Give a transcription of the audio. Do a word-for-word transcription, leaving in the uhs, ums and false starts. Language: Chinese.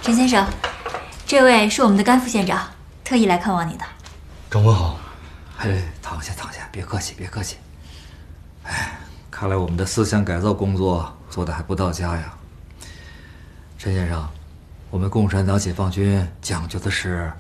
陈先生，这位是我们的甘副县长，特意来看望你的。 长官好。 哎，躺下躺下，别客气别客气。哎，看来我们的思想改造工作做得还不到家呀。陈先生，我们共产党解放军讲究的是